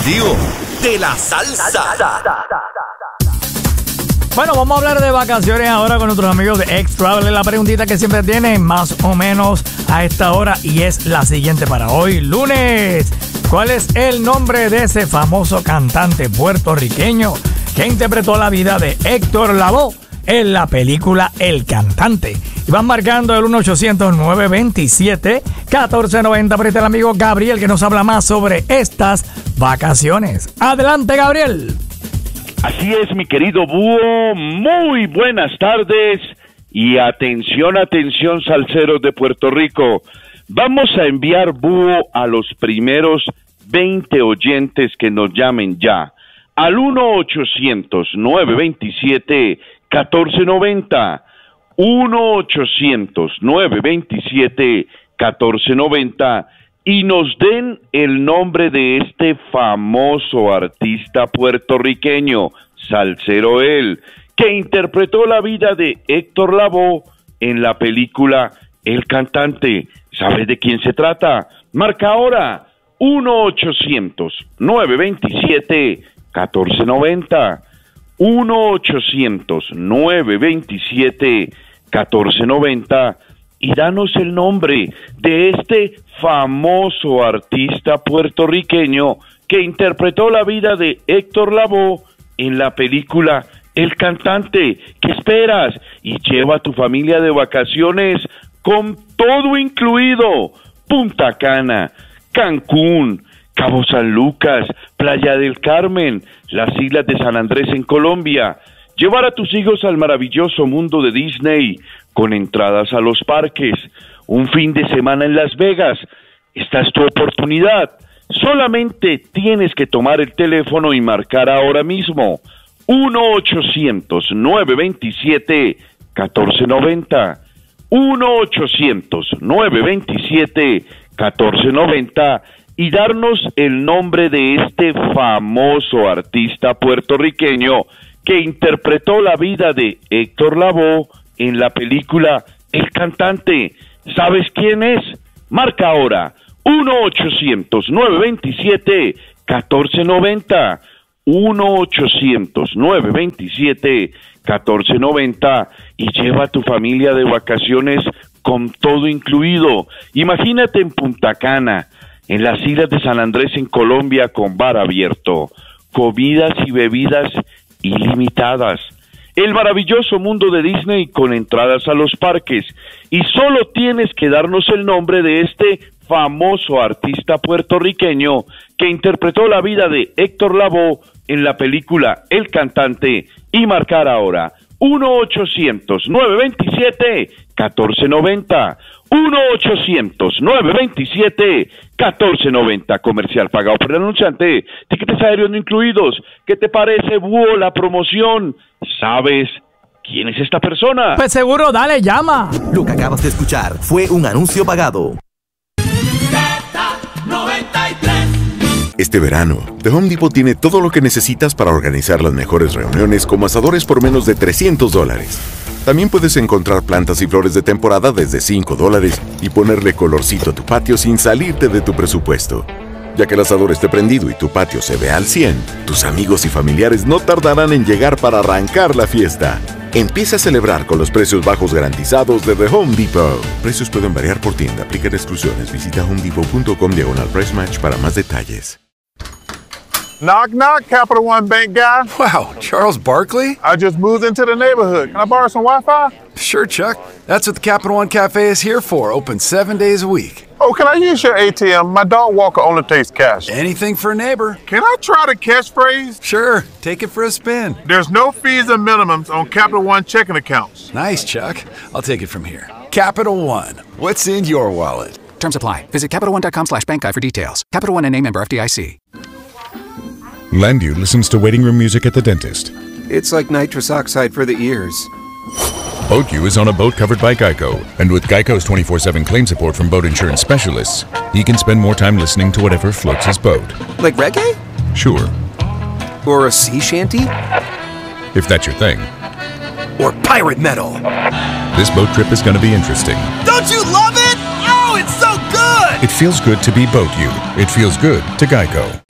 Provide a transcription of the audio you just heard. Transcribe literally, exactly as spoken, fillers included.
exclusivo de la salsa. Bueno, vamos a hablar de vacaciones ahora con nuestros amigos de X-Travel. La preguntita que siempre tienen más o menos a esta hora y es la siguiente para hoy, lunes. ¿Cuál es el nombre de ese famoso cantante puertorriqueño que interpretó la vida de Héctor Lavoe en la película El Cantante? Y van marcando el uno ochocientos nueve veintisiete catorce noventa por este el amigo Gabriel que nos habla más sobre estas vacaciones. Adelante, Gabriel. Así es, mi querido Búho, muy buenas tardes y atención, atención, salseros de Puerto Rico. Vamos a enviar, Búho, a los primeros veinte oyentes que nos llamen ya al uno ochocientos nueve veintisiete catorce noventa, uno ochocientos nueve veintisiete catorce noventa, y nos den el nombre de este famoso artista puertorriqueño, salsero él, que interpretó la vida de Héctor Lavoe en la película El Cantante. ¿Sabes de quién se trata? Marca ahora uno ochocientos nueve veintisiete catorce noventa, uno ochocientos nueve veintisiete catorce noventa, y danos el nombre de este famoso artista puertorriqueño que interpretó la vida de Héctor Lavoe en la película El Cantante. ¿Qué esperas? Y lleva a tu familia de vacaciones con todo incluido. Punta Cana, Cancún, Cabo San Lucas, Playa del Carmen, las Islas de San Andrés en Colombia. Llevar a tus hijos al maravilloso mundo de Disney con entradas a los parques, un fin de semana en Las Vegas. Esta es tu oportunidad. Solamente tienes que tomar el teléfono y marcar ahora mismo uno ochocientos nueve veintisiete catorce noventa, uno ochocientos nueve veintisiete catorce noventa, y darnos el nombre de este famoso artista puertorriqueño que interpretó la vida de Héctor Lavoe en la película El Cantante. ¿Sabes quién es? Marca ahora uno ochocientos nueve veintisiete catorce noventa, uno ochocientos nueve veintisiete catorce noventa, y lleva a tu familia de vacaciones con todo incluido. Imagínate en Punta Cana, en las Islas de San Andrés en Colombia, con bar abierto, comidas y bebidas ilimitadas, el maravilloso mundo de Disney con entradas a los parques, y solo tienes que darnos el nombre de este famoso artista puertorriqueño que interpretó la vida de Héctor Lavoe en la película El Cantante, y marcar ahora uno ochocientos nueve veintisiete catorce noventa, uno ochocientos nueve veintisiete catorce noventa. Comercial pagado por el anunciante, tiquetes aéreos no incluidos. ¿Qué te parece, Búho, la promoción? ¿Sabes quién es esta persona? Pues seguro, dale, llama. Lo que acabas de escuchar fue un anuncio pagado. Este verano, The Home Depot tiene todo lo que necesitas para organizar las mejores reuniones, como asadores por menos de trescientos dólares. También puedes encontrar plantas y flores de temporada desde cinco dólares y ponerle colorcito a tu patio sin salirte de tu presupuesto. Ya que el asador esté prendido y tu patio se vea al cien, tus amigos y familiares no tardarán en llegar para arrancar la fiesta. Empieza a celebrar con los precios bajos garantizados de The Home Depot. Precios pueden variar por tienda, aplican exclusiones. Visita homedepot punto com diagonal price match para más detalles. Knock, knock, Capital One Bank guy. Wow, Charles Barkley? I just moved into the neighborhood. Can I borrow some Wi-Fi? Sure, Chuck. That's what the Capital One Cafe is here for, open seven days a week. Oh, can I use your A T M? My dog walker only takes cash. Anything for a neighbor. Can I try the catchphrase? Sure, take it for a spin. There's no fees and minimums on Capital One checking accounts. Nice, Chuck. I'll take it from here. Capital One. What's in your wallet? Terms apply. Visit Capital One dot com slash bank guide for details. Capital One N A member F D I C. Landu listens to waiting room music at the dentist. It's like nitrous oxide for the ears. BoatU is on a boat covered by Geico, and with Geico's twenty-four seven claim support from boat insurance specialists, he can spend more time listening to whatever floats his boat. Like reggae? Sure. Or a sea shanty? If that's your thing. Or pirate metal. This boat trip is going to be interesting. Don't you love it? Oh, it's so good! It feels good to be BoatU. It feels good to Geico.